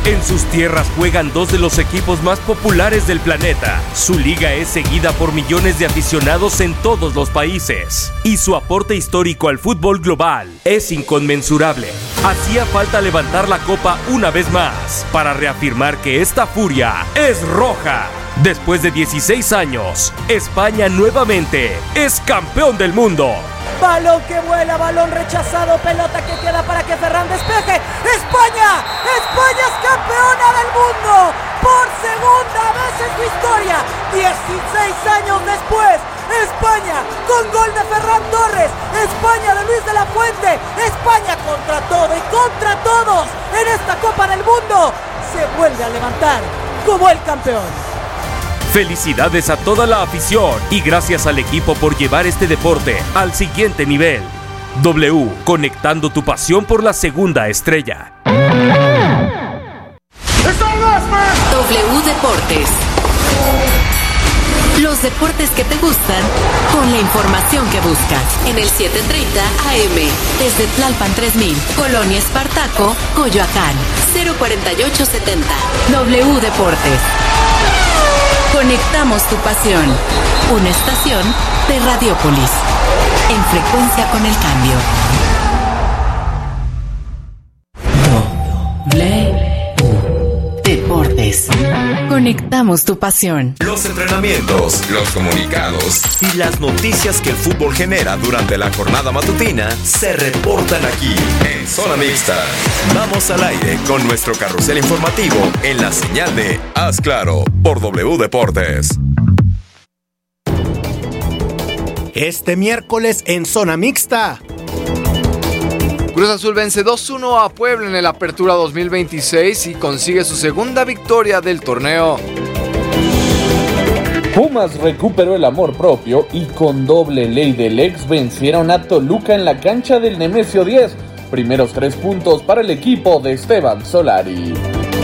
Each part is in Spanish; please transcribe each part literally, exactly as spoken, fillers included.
En sus tierras juegan dos de los equipos más populares del planeta. Su liga es seguida por millones de aficionados en todos los países. Y su aporte histórico al fútbol global es inconmensurable. Hacía falta levantar la copa una vez más para reafirmar que esta furia es roja. Después de dieciséis años, España nuevamente es campeón del mundo. Balón que vuela, balón rechazado, pelota que queda para que Ferran despeje. ¡España! ¡España es campeona del mundo! Por segunda vez en su historia, dieciséis años después, España con gol de Ferran Torres, España de Luis de la Fuente, España contra todo y contra todos en esta Copa del Mundo se vuelve a levantar como el campeón. Felicidades a toda la afición y gracias al equipo por llevar este deporte al siguiente nivel. W, conectando tu pasión por la segunda estrella. W Deportes. Los deportes que te gustan con la información que buscas. En el setecientos treinta A M, desde Tlalpan tres mil, Colonia Espartaco, Coyoacán, cero cuarenta y ocho setenta. W Deportes. Conectamos tu pasión. Una estación de Radiopolis. En frecuencia con el cambio. W Deportes. Conectamos tu pasión. Los entrenamientos, los comunicados y las noticias que el fútbol genera durante la jornada matutina se reportan aquí en Zona Mixta. Vamos al aire con nuestro carrusel informativo en la señal de Haz Claro por W Deportes. Este miércoles en Zona Mixta. Cruz Azul vence dos uno a Puebla en el Apertura dos mil veintiséis y consigue su segunda victoria del torneo. Pumas recuperó el amor propio y con doble ley del ex vencieron a Toluca en la cancha del Nemesio diez. Primeros tres puntos para el equipo de Esteban Solari.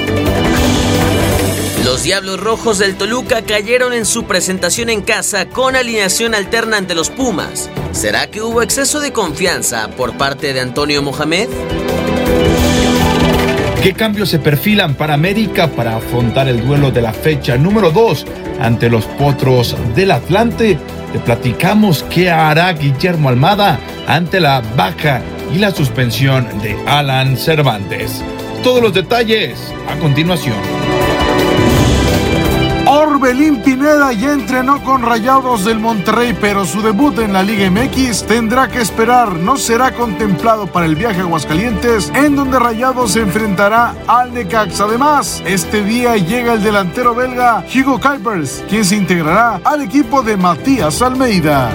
Los Diablos Rojos del Toluca cayeron en su presentación en casa con alineación alterna ante los Pumas. ¿Será que hubo exceso de confianza por parte de Antonio Mohamed? ¿Qué cambios se perfilan para América para afrontar el duelo de la fecha número dos ante los Potros del Atlante? Te platicamos qué hará Guillermo Almada ante la baja y la suspensión de Alan Cervantes. Todos los detalles a continuación. Orbelín Pineda ya entrenó con Rayados del Monterrey, pero su debut en la Liga M X tendrá que esperar. No será contemplado para el viaje a Aguascalientes, en donde Rayados se enfrentará al Necaxa. Además, este día llega el delantero belga Hugo Kuipers, quien se integrará al equipo de Matías Almeida.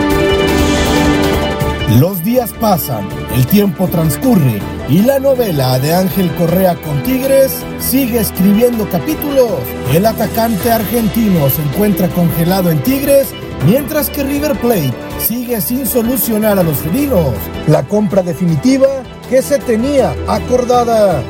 Los días pasan, el tiempo transcurre y la novela de Ángel Correa con Tigres sigue escribiendo capítulos. El atacante argentino se encuentra congelado en Tigres, mientras que River Plate sigue sin solucionar a los felinos la compra definitiva que se tenía acordada.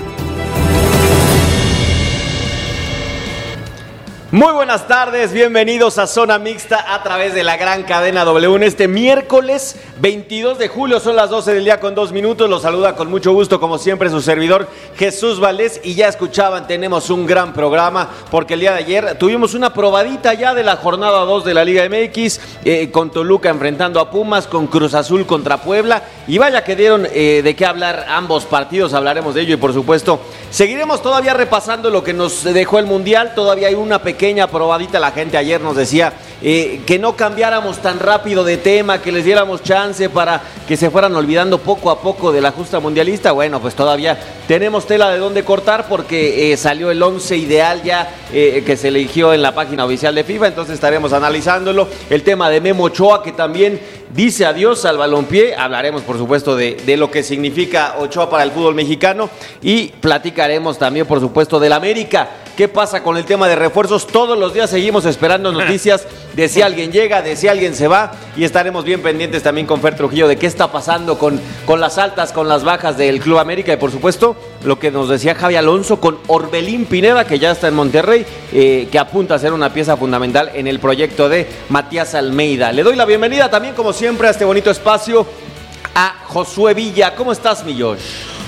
Muy buenas tardes, bienvenidos a Zona Mixta a través de la gran cadena W en este miércoles veintidós de julio, son las doce del día con dos minutos, los saluda con mucho gusto como siempre su servidor Jesús Valdés y ya escuchaban, tenemos un gran programa porque el día de ayer tuvimos una probadita ya de la jornada dos de la Liga M X eh, con Toluca enfrentando a Pumas, con Cruz Azul contra Puebla y vaya que dieron eh, de qué hablar ambos partidos, hablaremos de ello y por supuesto seguiremos todavía repasando lo que nos dejó el Mundial, todavía hay una pequeña Pequeña probadita, la gente ayer nos decía eh, que no cambiáramos tan rápido de tema, que les diéramos chance para que se fueran olvidando poco a poco de la justa mundialista. Bueno, pues todavía tenemos tela de dónde cortar porque eh, salió el once ideal ya eh, que se eligió en la página oficial de FIFA, entonces estaremos analizándolo. El tema de Memo Ochoa que también dice adiós al balompié, hablaremos por supuesto de, de lo que significa Ochoa para el fútbol mexicano y platicaremos también por supuesto del América. ¿Qué pasa con el tema de refuerzos? Todos los días seguimos esperando noticias de si alguien llega, de si alguien se va y estaremos bien pendientes también con Fer Trujillo de qué está pasando con, con las altas, con las bajas del Club América y por supuesto lo que nos decía Javi Alonso con Orbelín Pineda que ya está en Monterrey, eh, que apunta a ser una pieza fundamental en el proyecto de Matías Almeida. Le doy la bienvenida también como siempre a este bonito espacio a Josué Villa. ¿Cómo estás, mi Josh?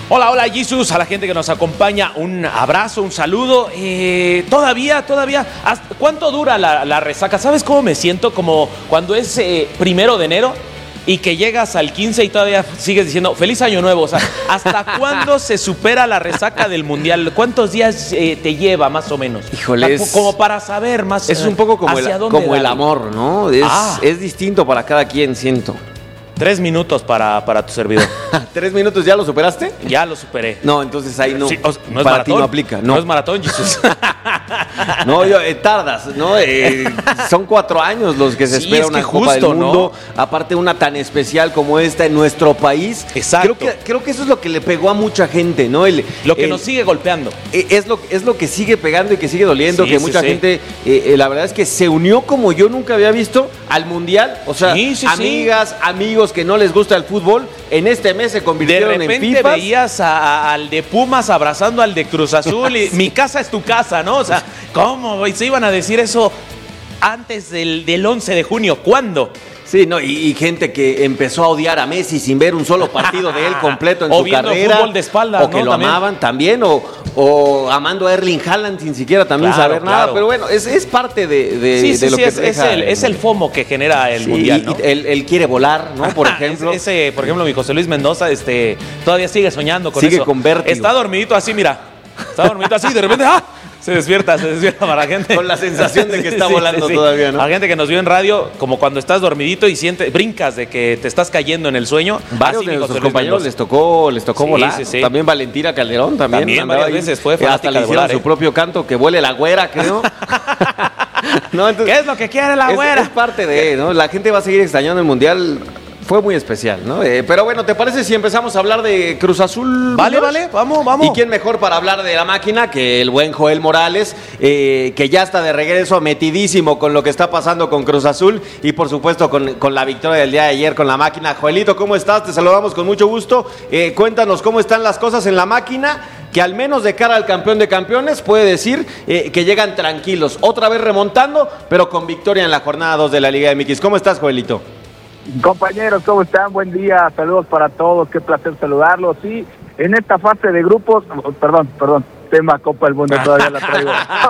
Hola, hola Jesus, a la gente que nos acompaña, un abrazo, un saludo. Eh, todavía, todavía, ¿cuánto dura la, la resaca? ¿Sabes cómo me siento? Como cuando es eh, primero de enero y que llegas al quince y todavía sigues diciendo feliz año nuevo. O sea, ¿hasta cuándo se supera la resaca del mundial? ¿Cuántos días eh, te lleva más o menos? Híjole, es, como para saber más. Es un poco como, el, como el amor, ¿no? Es, ah. es distinto para cada quien, siento. Tres minutos para, para tu servidor. ¿Tres minutos ya lo superaste? Ya lo superé. No, entonces ahí no. Sí, o sea, no es para maratón. ti no aplica. No, no es maratón, Jesús. No, yo, eh, tardas, ¿no? Eh, son cuatro años los que se sí, espera es una que Copa justo, del Mundo. ¿no? Aparte una tan especial como esta en nuestro país. Exacto. Creo que, creo que eso es lo que le pegó a mucha gente, ¿no? El, lo que el, nos sigue golpeando. Es lo, es lo que sigue pegando y que sigue doliendo, sí, que sí, mucha sí. gente, eh, eh, la verdad es que se unió como yo nunca había visto al Mundial. O sea, sí, sí, amigas, sí. amigos que no les gusta el fútbol, en este mes se convirtieron en De repente en fifas. veías a, a, al de Pumas abrazando al de Cruz Azul y sí. Mi casa es tu casa, ¿no? O sea, ¿cómo? Se iban a decir eso antes del, del once de junio. ¿Cuándo? Sí, no, y, y gente que empezó a odiar a Messi sin ver un solo partido de él completo en o su viendo carrera. Fútbol de espaldas, o que ¿no? lo también. amaban también, o, o amando a Erling Haaland sin siquiera también claro, saber claro. nada. Pero bueno, es, es parte de, de, sí, de sí, lo sí, que es, deja es, el, es el FOMO que genera el sí, Mundial, ¿no? Él, él quiere volar, ¿no? Por ejemplo. ese, por ejemplo, mi José Luis Mendoza este, todavía sigue soñando con sigue eso. Con vértigo. Está dormidito así, mira. Está dormidito así y de repente ¡ah! Se despierta, se despierta para la gente. Con la sensación de que está sí, volando sí, sí. todavía, ¿no? La gente que nos vio en radio, como cuando estás dormidito y sientes, brincas de que te estás cayendo en el sueño. Varios así de nuestros compañeros les tocó, les tocó sí, volar. Sí, sí. También Valentina Calderón también. También varias ahí. veces fue fanática hasta le de hicieron volar, su ¿eh? propio canto, que vuele la güera, creo. No, entonces, ¿qué es lo que quiere la es, güera? Es parte de, ¿no? La gente va a seguir extrañando el Mundial. Fue muy especial, ¿no? Eh, pero bueno, ¿te parece si empezamos a hablar de Cruz Azul? Vale, Dios? vale, vamos, vamos. ¿Y quién mejor para hablar de la máquina que el buen Joel Morales, eh, que ya está de regreso metidísimo con lo que está pasando con Cruz Azul y por supuesto con, con la victoria del día de ayer con la máquina? Joelito, ¿cómo estás? Te saludamos con mucho gusto. Eh, cuéntanos cómo están las cosas en la máquina, que al menos de cara al campeón de campeones puede decir eh, que llegan tranquilos, otra vez remontando, pero con victoria en la jornada dos de la Liga M X. ¿Cómo estás, Joelito? Compañeros, ¿cómo están? Buen día, saludos para todos, qué placer saludarlos. Sí, en esta fase de grupos, perdón, perdón, tema Copa del Mundo todavía la traigo,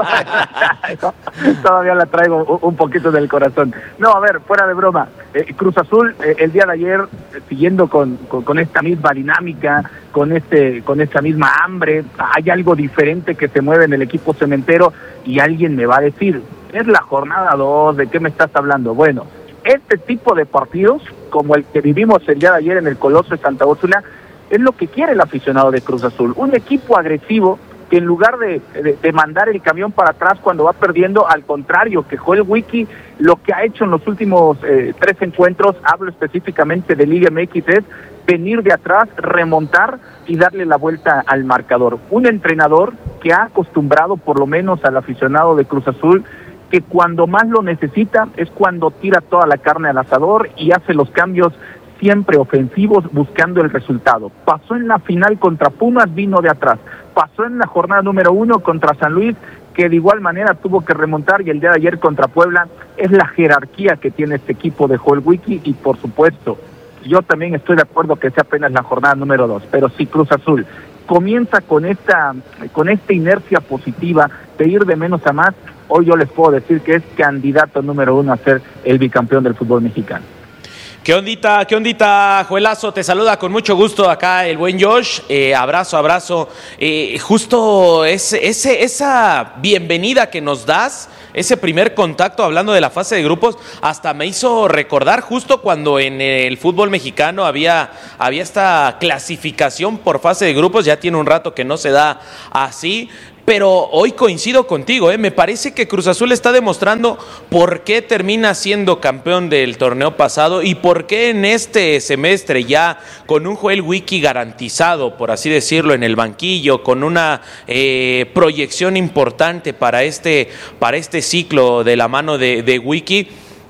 todavía la traigo un poquito del corazón. No, a ver, fuera de broma, eh, Cruz Azul eh, el día de ayer, eh, siguiendo con, con, con esta misma dinámica, con este, con esta misma hambre, hay algo diferente que se mueve en el equipo cementero y alguien me va a decir, es la jornada dos, ¿de qué me estás hablando? Bueno, este tipo de partidos, como el que vivimos el día de ayer en el Coloso de Santa Úrsula, es lo que quiere el aficionado de Cruz Azul. Un equipo agresivo que en lugar de, de, de mandar el camión para atrás cuando va perdiendo, al contrario, que Joel Wiki lo que ha hecho en los últimos eh, tres encuentros, hablo específicamente de Liga M X, es venir de atrás, remontar y darle la vuelta al marcador. Un entrenador que ha acostumbrado por lo menos al aficionado de Cruz Azul que cuando más lo necesita es cuando tira toda la carne al asador y hace los cambios siempre ofensivos buscando el resultado. Pasó en la final contra Pumas, vino de atrás. Pasó en la jornada número uno contra San Luis, que de igual manera tuvo que remontar, y el día de ayer contra Puebla. Es la jerarquía que tiene este equipo de Joel Wiki y por supuesto, yo también estoy de acuerdo que sea apenas la jornada número dos, pero si Cruz Azul comienza con esta, con esta inercia positiva de ir de menos a más, hoy yo les puedo decir que es candidato número uno a ser el bicampeón del fútbol mexicano. ¿Qué ondita, qué ondita, Joelazo? Te saluda con mucho gusto acá el buen Josh. Eh, abrazo, abrazo. Eh, justo ese, ese, esa bienvenida que nos das, ese primer contacto hablando de la fase de grupos, hasta me hizo recordar justo cuando en el fútbol mexicano había, había esta clasificación por fase de grupos. Ya tiene un rato que no se da así. Pero hoy coincido contigo, ¿eh? Me parece que Cruz Azul está demostrando por qué termina siendo campeón del torneo pasado y por qué en este semestre ya con un Joel Wiki garantizado, por así decirlo, en el banquillo, con una eh, proyección importante para este, para este ciclo de la mano de, de Wiki.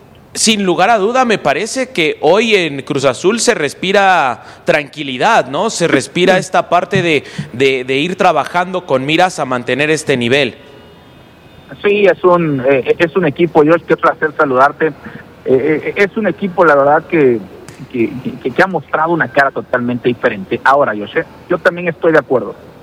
Sin lugar a duda, me parece que hoy en Cruz Azul se respira tranquilidad, ¿no? Se respira esta parte de, de, de ir trabajando con miras a mantener este nivel. Sí, es un, eh, es un equipo, Josh, qué placer saludarte. Eh, es un equipo, la verdad, que, que, que, que ha mostrado una cara totalmente diferente. Ahora, yo sé, yo también estoy de acuerdo.